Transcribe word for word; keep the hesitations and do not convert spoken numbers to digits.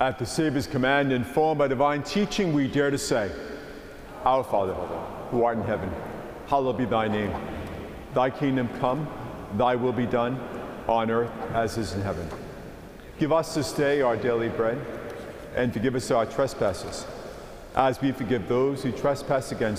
At the Savior's command, informed by divine teaching, we dare to say, Our Father, who art in heaven, hallowed be thy name. Thy kingdom come, thy will be done, on earth as is in heaven. Give us this day our daily bread, and forgive us our trespasses, as we forgive those who trespass against us.